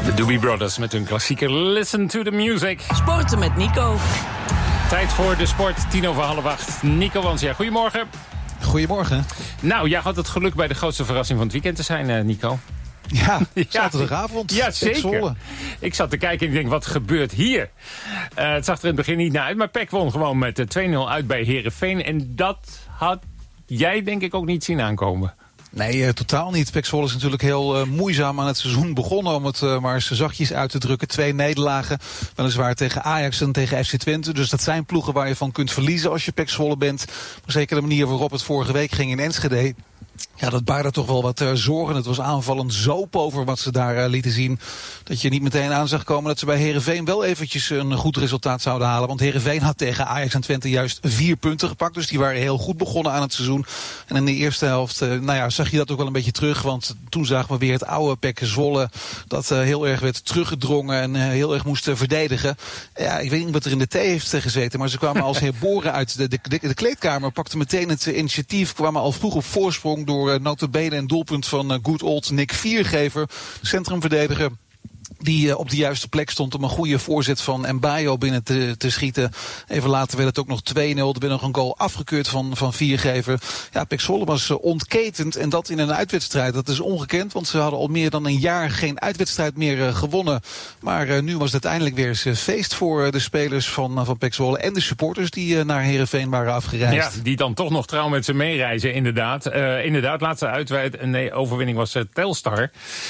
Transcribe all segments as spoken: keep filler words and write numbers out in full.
De Doobie Brothers met hun klassieker Listen to the Music. Sporten met Nico. Tijd voor de sport, tien over half acht. Nico Wansia, goedemorgen. Goedemorgen. Nou, jij had het geluk bij de grootste verrassing van het weekend te zijn, uh, Nico. Ja, zaterdagavond. Ja, zeker. Ik zat te kijken en ik denk, wat gebeurt hier? Uh, het zag er in het begin niet naar uit, maar P E C won gewoon met uh, twee nul uit bij Heerenveen. En dat had jij denk ik ook niet zien aankomen. Nee, uh, totaal niet. P E C Zwolle is natuurlijk heel uh, moeizaam aan het seizoen begonnen, om het uh, maar eens zachtjes uit te drukken. Twee nederlagen, weliswaar tegen Ajax en tegen F C Twente. Dus dat zijn ploegen waar je van kunt verliezen als je P E C Zwolle bent. Maar zeker de manier waarop het vorige week ging in Enschede, ja, dat baarde toch wel wat uh, zorgen. Het was aanvallend zo pover wat ze daar uh, lieten zien, dat je niet meteen aan zag komen dat ze bij Heerenveen wel eventjes een goed resultaat zouden halen. Want Heerenveen had tegen Ajax en Twente juist vier punten gepakt. Dus die waren heel goed begonnen aan het seizoen. En in de eerste helft, uh, nou ja, zag je dat ook wel een beetje terug. Want toen zagen we weer het oude P E C Zwolle dat uh, heel erg werd teruggedrongen en uh, heel erg moest uh, verdedigen. Ja, ik weet niet wat er in de thee heeft uh, gezeten, maar ze kwamen als herboren uit de, de, de, de kleedkamer, pakten meteen het uh, initiatief, kwamen al vroeg op voorsprong door uh, nota bene een doelpunt van uh, good old Nick Viergever, centrumverdediger, die uh, op de juiste plek stond om een goede voorzet van Mbayo binnen te, te schieten. Even later werd het ook nog twee nul. Er werd nog een goal afgekeurd van, van Viergever. Ja, P E C Zwolle was uh, ontketend en dat in een uitwedstrijd. Dat is ongekend, want ze hadden al meer dan een jaar geen uitwedstrijd meer uh, gewonnen. Maar uh, nu was het uiteindelijk weer eens uh, feest voor uh, de spelers van, uh, van P E C Zwolle en de supporters die uh, naar Heerenveen waren afgereisd. Ja, die dan toch nog trouw met ze meereizen, inderdaad. Uh, inderdaad, laatste uitwijd, nee, overwinning was uh, Telstar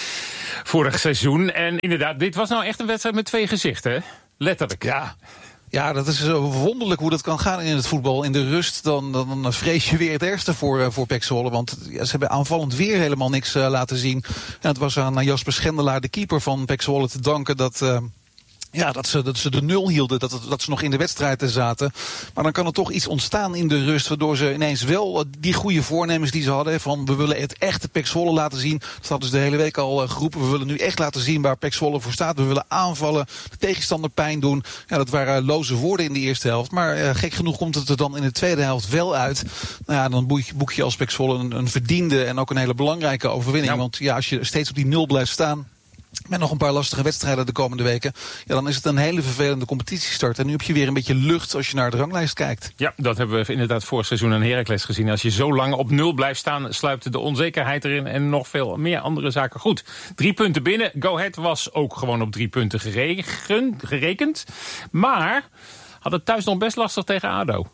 vorig seizoen. En inderdaad, dit was nou echt een wedstrijd met twee gezichten, hè? Letterlijk. Ja. Ja, dat is zo wonderlijk hoe dat kan gaan in het voetbal. In de rust, dan, dan vrees je weer het ergste voor, voor P E C Zwolle. Want ja, ze hebben aanvallend weer helemaal niks uh, laten zien. En het was aan Jasper Schendelaar, de keeper van P E C Zwolle, te danken dat Uh, Ja, dat ze, dat ze de nul hielden, dat, dat ze nog in de wedstrijd zaten. Maar dan kan er toch iets ontstaan in de rust, waardoor ze ineens wel die goede voornemens die ze hadden, van we willen het echte P E C Zwolle laten zien. Dat hadden ze de hele week al geroepen. We willen nu echt laten zien waar P E C Zwolle voor staat. We willen aanvallen, de tegenstander pijn doen. Ja, dat waren loze woorden in de eerste helft. Maar uh, gek genoeg komt het er dan in de tweede helft wel uit. Nou ja, dan boek je, boek je als P E C Zwolle een, een verdiende en ook een hele belangrijke overwinning. Nou. Want ja, als je steeds op die nul blijft staan met nog een paar lastige wedstrijden de komende weken, ja, dan is het een hele vervelende competitiestart. En nu heb je weer een beetje lucht als je naar de ranglijst kijkt. Ja, dat hebben we inderdaad vorig seizoen aan Heracles gezien. Als je zo lang op nul blijft staan, sluipt de onzekerheid erin en nog veel meer andere zaken. Goed, drie punten binnen. Go Ahead was ook gewoon op drie punten geregen, gerekend. Maar had het thuis nog best lastig tegen ADO.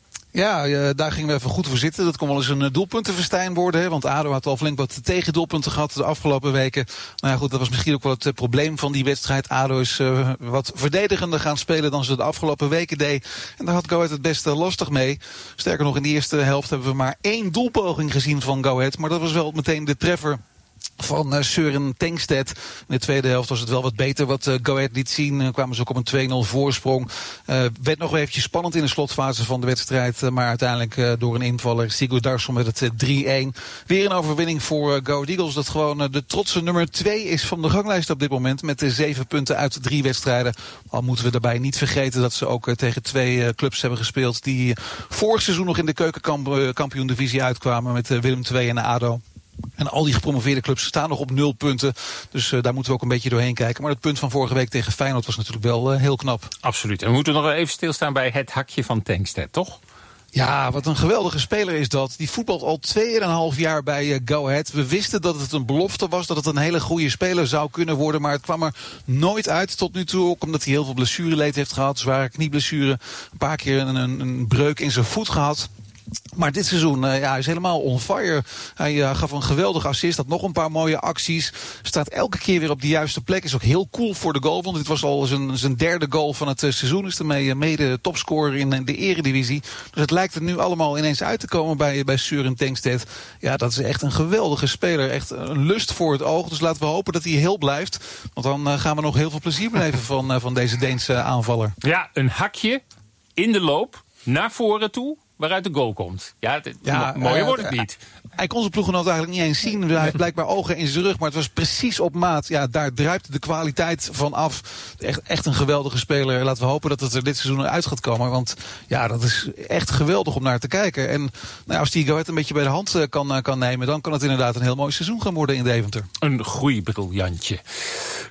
Ja, uh, daar gingen we even goed voor zitten. Dat kon wel eens een doelpuntenfestijn worden. Hè? Want ADO had al flink wat tegendoelpunten gehad de afgelopen weken. Nou ja, goed, dat was misschien ook wel het uh, probleem van die wedstrijd. ADO is uh, wat verdedigender gaan spelen dan ze de afgelopen weken deed. En daar had Go Ahead het best uh, lastig mee. Sterker nog, in de eerste helft hebben we maar één doelpoging gezien van Go Ahead. Maar dat was wel meteen de treffer van uh, Søren Tengstedt. In de tweede helft was het wel wat beter wat uh, Go Ahead liet zien. Uh, kwamen ze ook op een twee nul voorsprong. Uh, werd nog eventjes spannend in de slotfase van de wedstrijd. Uh, maar uiteindelijk uh, door een invaller, Sigurd Darsson, met het uh, drie een. Weer een overwinning voor uh, Go Ahead Eagles. Dat gewoon uh, de trotse nummer twee is van de ranglijst op dit moment. Met uh, zeven punten uit drie wedstrijden. Al moeten we daarbij niet vergeten dat ze ook uh, tegen twee uh, clubs hebben gespeeld die uh, vorig seizoen nog in de keukenkampioen-divisie uitkwamen. Met uh, Willem twee en ADO. En al die gepromoveerde clubs staan nog op nul punten. Dus uh, daar moeten we ook een beetje doorheen kijken. Maar het punt van vorige week tegen Feyenoord was natuurlijk wel uh, heel knap. Absoluut. En we moeten nog even stilstaan bij het hakje van Tengstedt, toch? Ja, wat een geweldige speler is dat. Die voetbalt al tweeënhalf jaar bij uh, Go Ahead. We wisten dat het een belofte was, dat het een hele goede speler zou kunnen worden. Maar het kwam er nooit uit tot nu toe. Ook omdat hij heel veel blessureleed heeft gehad. Zware knieblessure. Een paar keer een, een, een breuk in zijn voet gehad. Maar dit seizoen, uh, ja, hij is helemaal on fire. Hij uh, gaf een geweldige assist, had nog een paar mooie acties. Staat elke keer weer op de juiste plek. Is ook heel cool voor de goal, want dit was al zijn, zijn derde goal van het uh, seizoen. Is ermee uh, mede topscorer in uh, de eredivisie. Dus het lijkt er nu allemaal ineens uit te komen bij, bij Søren Tengstedt. Ja, dat is echt een geweldige speler. Echt een lust voor het oog. Dus laten we hopen dat hij heel blijft. Want dan uh, gaan we nog heel veel plezier beleven van, uh, van deze Deense aanvaller. Ja, een hakje in de loop naar voren toe, waaruit de goal komt. Ja, het, ja mooier uh, wordt het niet. Hij kon zijn ploeggenoot eigenlijk niet eens zien. Hij heeft blijkbaar ogen in zijn rug, maar het was precies op maat. Ja, daar druipt de kwaliteit van af. Echt, echt een geweldige speler. Laten we hopen dat het er dit seizoen uit gaat komen. Want ja, dat is echt geweldig om naar te kijken. En nou, als die Go Ahead een beetje bij de hand kan, kan nemen, dan kan het inderdaad een heel mooi seizoen gaan worden in Deventer. Een groeibriljantje.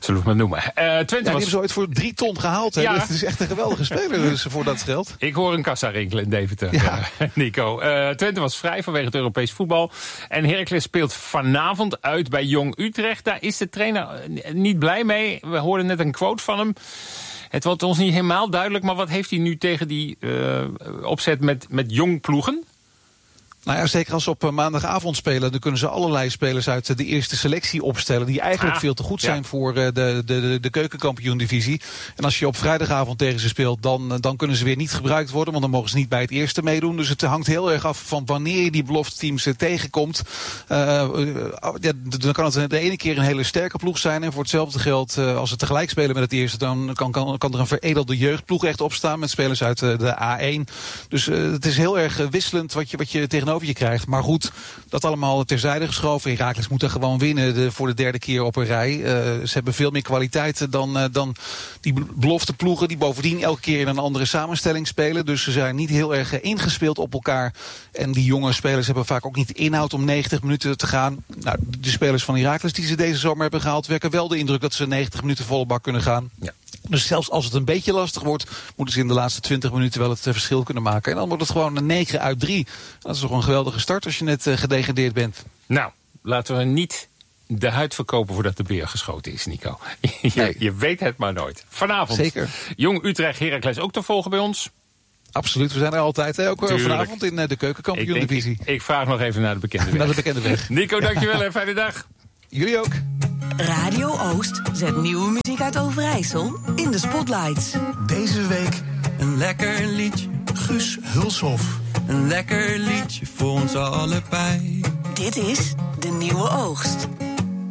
Zullen we het maar noemen. Uh, Twente ja, die was... hebben ze ooit voor drie ton gehaald. Hè? Ja. Dus het is echt een geweldige speler dus, voor dat geld. Ik hoor een kassa rinkelen in Deventer, Ja. uh, Nico. Uh, Twente was vrij vanwege het Europees voetbal. En Heracles speelt vanavond uit bij Jong Utrecht. Daar is de trainer niet blij mee. We hoorden net een quote van hem. Het wordt ons niet helemaal duidelijk, maar wat heeft hij nu tegen die uh, opzet met, met jong ploegen? Nou ja, zeker als ze op maandagavond spelen, dan kunnen ze allerlei spelers uit de eerste selectie opstellen die eigenlijk ah, veel te goed zijn ja. voor de, de, de, de keukenkampioen-divisie. En als je op vrijdagavond tegen ze speelt, dan, dan kunnen ze weer niet gebruikt worden, want dan mogen ze niet bij het eerste meedoen. Dus het hangt heel erg af van wanneer je die belofteteams tegenkomt. Uh, ja, dan kan het de ene keer een hele sterke ploeg zijn en voor hetzelfde geld, uh, als ze tegelijk spelen met het eerste, dan kan, kan, kan er een veredelde jeugdploeg echt opstaan met spelers uit uh, de A één. Dus uh, het is heel erg uh, wisselend wat je, wat je tegenover je krijgt. Maar goed, dat allemaal terzijde geschoven. Heracles moet er gewoon winnen de, voor de derde keer op een rij. Uh, ze hebben veel meer kwaliteit dan, uh, dan die belofte ploegen die bovendien elke keer in een andere samenstelling spelen. Dus ze zijn niet heel erg ingespeeld op elkaar. En die jonge spelers hebben vaak ook niet inhoud om negentig minuten te gaan. Nou, de spelers van Heracles die ze deze zomer hebben gehaald, werken wel de indruk dat ze negentig minuten volle bak kunnen gaan. Ja. Dus zelfs als het een beetje lastig wordt, moeten ze in de laatste twintig minuten wel het verschil kunnen maken. En dan wordt het gewoon een negen uit drie. Dat is toch een geweldige start als je net uh, gedegradeerd bent. Nou, laten we niet de huid verkopen voordat de beer geschoten is, Nico. je, Nee. je weet het maar nooit. Vanavond. Zeker. Jong Utrecht Heracles ook te volgen bij ons. Absoluut, we zijn er altijd. Hè? Ook uh, Tuurlijk. vanavond in uh, de keukenkampioen-divisie. Ik, ik vraag nog even naar de bekende weg. Naar de bekende weg. Nico, dankjewel en fijne dag. Jullie ook. Radio Oost zet nieuwe muziek uit Overijssel in de spotlights. Deze week een lekker liedje, Guus Hulshof. Een lekker liedje voor ons allebei. Dit is De Nieuwe Oogst.